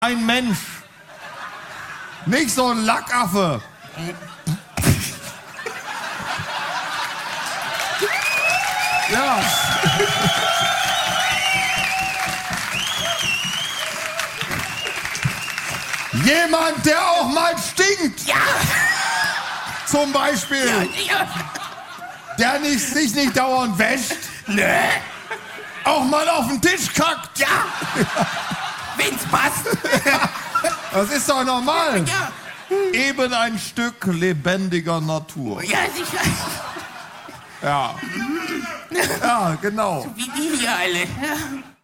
Ein Mensch. Nicht so ein Lackaffe. Ja. Jemand, der auch mal stinkt. Ja. Zum Beispiel. Ja. Der sich nicht dauernd wäscht. Nö. Auch mal auf den Tisch kackt. Ja. Wenn's passt. Das ist doch normal. Ja. Eben ein Stück lebendiger Natur. Ja, sicher. Ja. Ja, genau. Wie die hier alle. Ja.